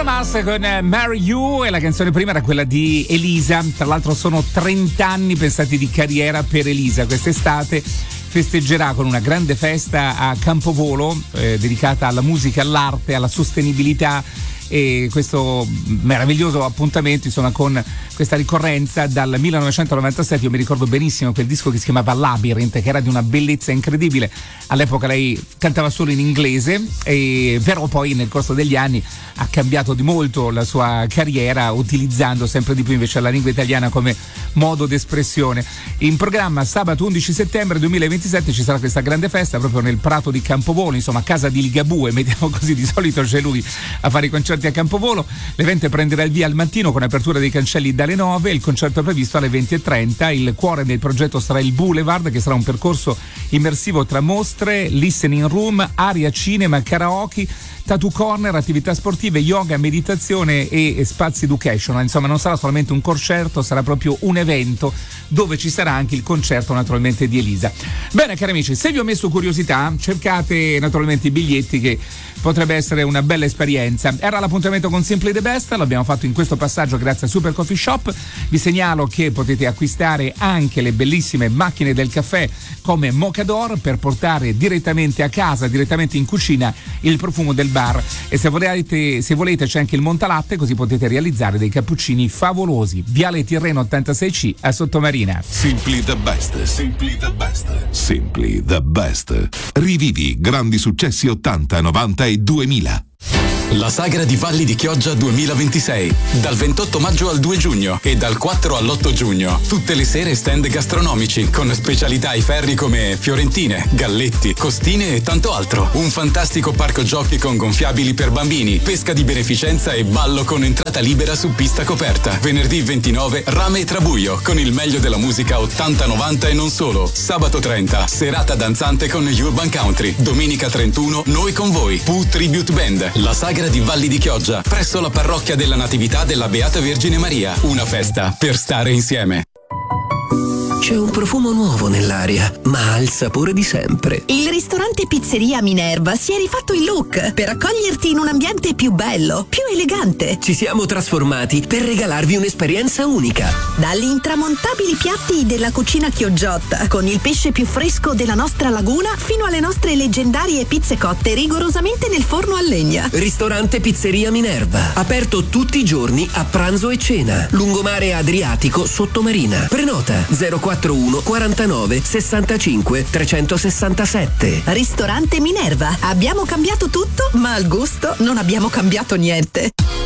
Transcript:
Bruno Mars con Marry You, e la canzone prima era quella di Elisa. Tra l'altro sono 30 anni pensati di carriera per Elisa. Quest'estate festeggerà con una grande festa a Campovolo dedicata alla musica, all'arte, alla sostenibilità, e questo meraviglioso appuntamento, insomma, con questa ricorrenza dal 1997. Io mi ricordo benissimo quel disco che si chiamava Labyrinth, che era di una bellezza incredibile. All'epoca lei cantava solo in inglese, però poi nel corso degli anni ha cambiato di molto la sua carriera, utilizzando sempre di più invece la lingua italiana come modo d'espressione. In programma sabato 11 settembre 2027 ci sarà questa grande festa proprio nel prato di Campovolo, insomma a casa di Ligabue, mettiamo così, di solito c'è lui a fare i concerti a Campovolo. L'evento prenderà il via al mattino con apertura dei cancelli dalle 9, il concerto è previsto alle 20:30. Il cuore del progetto sarà il Boulevard, che sarà un percorso immersivo tra mostre, listening room, area cinema, karaoke, tattoo corner, attività sportive, yoga, meditazione e spazi educational. Insomma, non sarà solamente un concerto, sarà proprio un evento dove ci sarà anche il concerto naturalmente di Elisa. Bene cari amici, se vi ho messo curiosità, cercate naturalmente i biglietti, che potrebbe essere una bella esperienza. Era l'appuntamento con Simply the Best, l'abbiamo fatto in questo passaggio grazie a Super Coffee Shop. Vi segnalo che potete acquistare anche le bellissime macchine del caffè come Mocador per portare direttamente a casa, direttamente in cucina, il profumo del bar. E se volete c'è anche il Montalatte, così potete realizzare dei cappuccini favolosi. Viale Tirreno 86C a Sottomarina. Simply the Best, Simply the Best, Simply the Best. Rivivi grandi successi 80, 90 e 2000. La Sagra di Valli di Chioggia 2026, dal 28 maggio al 2 giugno e dal 4 all'8 giugno. Tutte le sere stand gastronomici con specialità ai ferri come fiorentine, galletti, costine e tanto altro. Un fantastico parco giochi con gonfiabili per bambini, pesca di beneficenza e ballo con entrata libera su pista coperta. Venerdì 29 Rame e Trabuio con il meglio della musica 80-90 e non solo. Sabato 30 serata danzante con Urban Country. Domenica 31 Noi con voi, Pooh Tribute Band. La Sagra di Valli di Chioggia, presso la parrocchia della Natività della Beata Vergine Maria. Una festa per stare insieme. C'è un profumo nuovo nell'aria, ma ha il sapore di sempre. Il ristorante Pizzeria Minerva si è rifatto il look per accoglierti in un ambiente più bello, più elegante. Ci siamo trasformati per regalarvi un'esperienza unica. Dagli intramontabili piatti della cucina Chioggiotta, con il pesce più fresco della nostra laguna, fino alle nostre leggendarie pizze cotte rigorosamente nel forno a legna. Ristorante Pizzeria Minerva, aperto tutti i giorni a pranzo e cena. Lungomare Adriatico, Sottomarina. Prenota 041 49 65 367. Ristorante Minerva. Abbiamo cambiato tutto, ma al gusto non abbiamo cambiato niente.